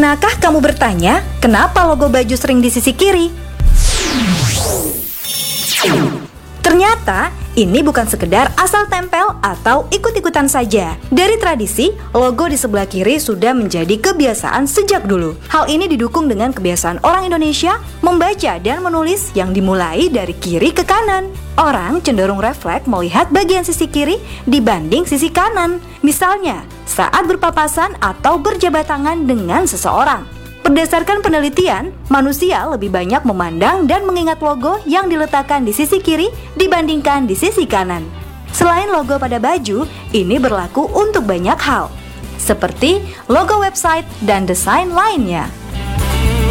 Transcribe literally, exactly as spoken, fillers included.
Pernahkah kamu bertanya, kenapa logo baju sering di sisi kiri? Ternyata, ini bukan sekedar asal tempel atau ikut-ikutan saja. Dari tradisi, logo di sebelah kiri sudah menjadi kebiasaan sejak dulu. Hal ini didukung dengan kebiasaan orang Indonesia membaca dan menulis yang dimulai dari kiri ke kanan. Orang cenderung refleks melihat bagian sisi kiri dibanding sisi kanan. Misalnya, saat berpapasan atau berjabat tangan dengan seseorang. Berdasarkan penelitian, manusia lebih banyak memandang dan mengingat logo yang diletakkan di sisi kiri dibandingkan di sisi kanan. Selain logo pada baju, ini berlaku untuk banyak hal, seperti logo website dan desain lainnya.